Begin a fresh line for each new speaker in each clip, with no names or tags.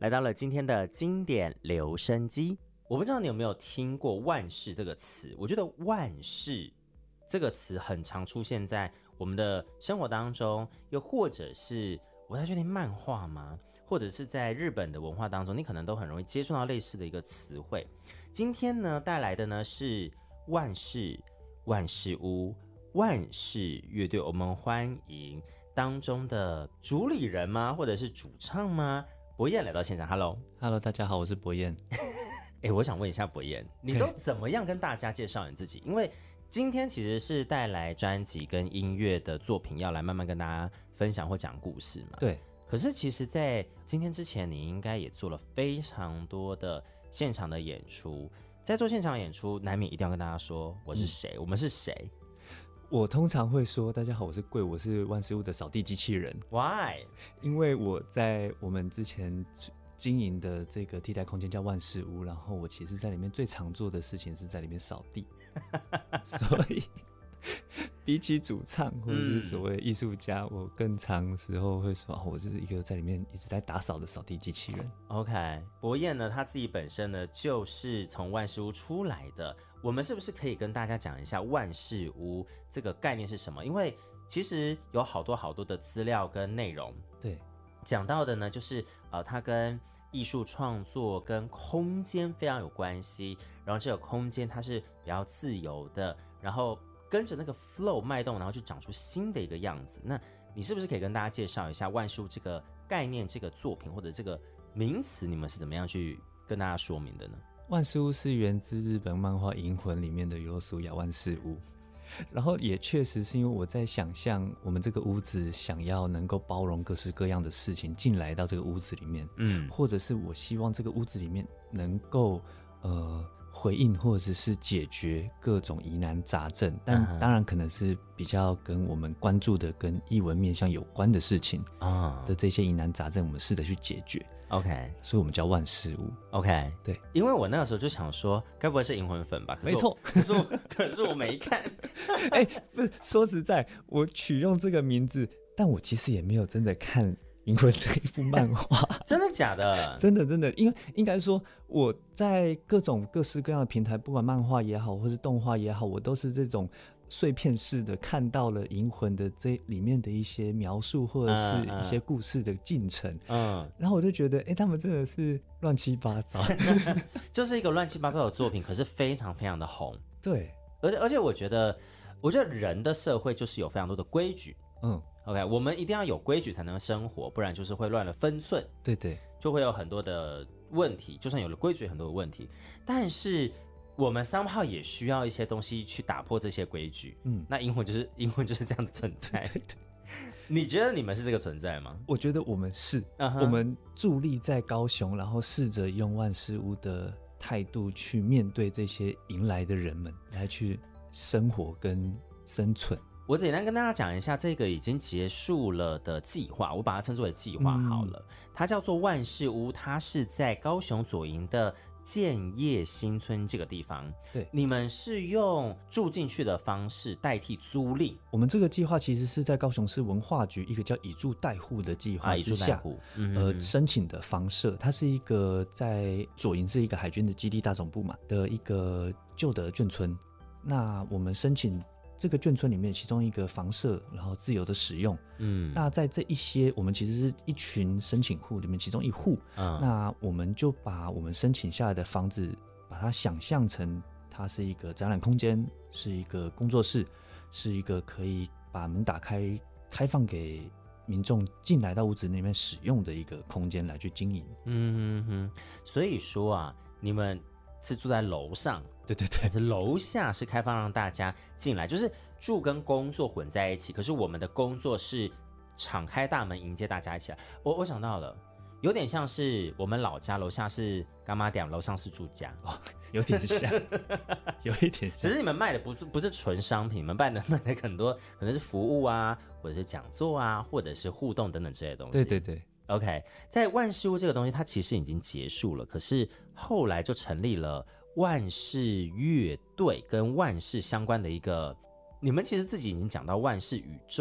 来到了今天的经典留声机。我不知道你有没有听过万事这个词，我觉得万事这个词很常出现在我们的生活当中，又或者是我在确定漫画吗？或者是在日本的文化当中，你可能都很容易接触到类似的一个词汇。今天呢带来的呢是万事万事屋万事乐队，我们欢迎当中的主理人吗？或者是主唱吗？博彦来到现场。
Hello， 大家好，我是博彦。
我想问一下博彦，你都怎么样跟大家介绍你自己？因为今天其实是带来专辑跟音乐的作品要来慢慢跟大家分享或讲故事嘛。
对。
可是其实在今天之前你应该也做了非常多的现场的演出，在做现场演出难免一定要跟大家说我是谁，我们是谁。
我通常会说大家好，我是贵，我是万事屋的扫地机器人。
Why？
因为我在我们之前经营的这个替代空间叫万事屋，然后我其实在里面最常做的事情是在里面扫地所以比起主唱或者是所谓艺术家，我更常时候会说我是一个在里面一直在打扫的扫地机器人。
OK， 博彦呢他自己本身呢就是从万事屋出来的，我们是不是可以跟大家讲一下万事屋这个概念是什么？因为其实有好多的资料跟内容，
对，
讲到的呢就是它跟艺术创作跟空间非常有关系，然后这个空间它是比较自由的，然后跟着那个 flow 脉动，然后去长出新的一个样子。那你是不是可以跟大家介绍一下万事屋这个概念、这个作品或者这个名词，你们是怎么样去跟大家说明的呢？
万事屋是源自日本漫画《银魂》里面的尤苏亚万事屋，然后也确实是因为我在想象我们这个屋子想要能够包容各式各样的事情进来到这个屋子里面，或者是我希望这个屋子里面能够回应或者是解决各种疑难杂症，但当然可能是比较跟我们关注的跟艺文面向有关的事情的这些疑难杂症，我们试着去解决。OK， 所以我们叫万事屋。
OK，
对，
因为我那个时候就想说该不会是银魂粉吧？
没错，
可是我没看
不是，说实在我取用这个名字，但我其实也没有真的看银魂这一部漫画。
真的假的？
真的，因为应该说我在各式各样的平台，不管漫画也好或是动画也好，我都是这种碎片式的看到了银魂的这里面的一些描述或者是一些故事的进程，然后我就觉得他们真的是乱七八糟
就是一个乱七八糟的作品，可是非常非常的红。
对，
而且我觉得人的社会就是有非常多的规矩。OK， 我们一定要有规矩才能生活，不然就是会乱了分寸。
对，
就会有很多的问题，就算有了规矩，很多的问题，但是我们somehow也需要一些东西去打破这些规矩。那银魂就是这样的存在。对，你觉得你们是这个存在吗？
我觉得我们是，我们伫立在高雄，然后试着用万事屋的态度去面对这些迎来的人们，来去生活跟生存。
我简单跟大家讲一下这个已经结束了的计划，我把它称作为计划好了。它叫做万事屋，它是在高雄左营的建业新村这个地方。
对，
你们是用住进去的方式代替租赁。
我们这个计划其实是在高雄市文化局一个叫以住代护的计划之下申请的房舍。它是一个在左营是一个海军的基地大总部嘛的一个旧的眷村。那我们申请这个眷村里面其中一个房舍，然后自由的使用。那在这一些我们其实是一群申请户里面其中一户，那我们就把我们申请下来的房子把它想象成它是一个展览空间，是一个工作室，是一个可以把门打开开放给民众进来到屋子里面使用的一个空间来去经营。
所以说啊，你们是住在楼上？
对，
楼下是开放让大家进来，就是住跟工作混在一起，可是我们的工作是敞开大门迎接大家一起来。我想到了，有点像是我们老家楼下是干妈店，楼上是住家。
有点像有一点像，
只是你们卖的不是纯商品，你们卖的很多可能是服务啊，或者是讲座啊，或者是互动等等之类的东西。
对
OK， 在万事屋这个东西它其实已经结束了，可是后来就成立了万事乐队，跟万事相关的一个，你们其实自己已经讲到万事宇宙了。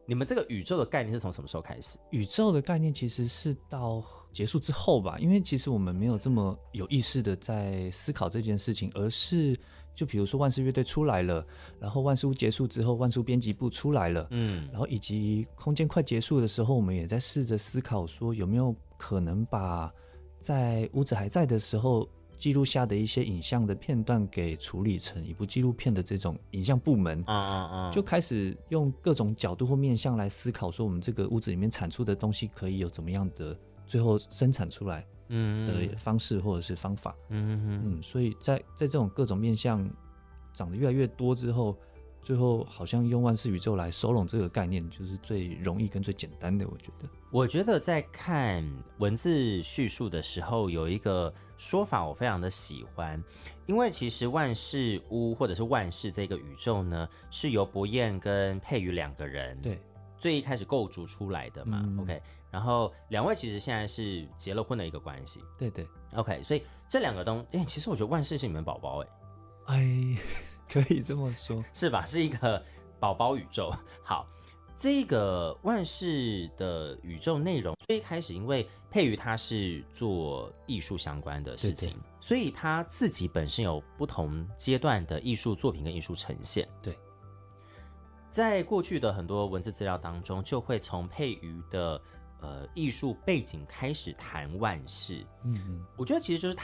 你们这个宇宙的概念是从什么时候开始？
宇宙的概念其实是到结束之后吧，因为其实我们没有这么有意识的在思考这件事情，而是就比如说万事乐队出来了，然后万事屋结束之后，万事屋编辑部出来了，然后以及空间快结束的时候，我们也在试着思考说有没有可能把在屋子还在的时候记录下的一些影像的片段给处理成一部纪录片的这种影像部门，就开始用各种角度或面向来思考说我们这个屋子里面产出的东西可以有怎么样的最后生产出来的方式或者是方法。所以在这种各种面向长得越来越多之后，最后好像用万事宇宙来收拢这个概念就是最容易跟最简单的。
我觉得在看文字叙述的时候有一个说法我非常的喜欢，因为其实万事屋或者是万事这个宇宙呢是由博彦跟佩瑜两个人
对
最一开始构筑出来的嘛。OK， 然后两位其实现在是结了婚的一个关系。
对对
OK， 所以这两个其实我觉得万事是你们宝宝
可以这么说，
是吧？是一个宝宝宇宙。好，这个万事的宇宙内容最一开始，因为佩瑜他是做艺术相关的事情，对，所以他自己本身有不同阶段的艺术作品跟艺术呈现。
对，
在过去的很多文字资料当中，就会从佩瑜的艺术背景开始谈万事。我觉得其实就是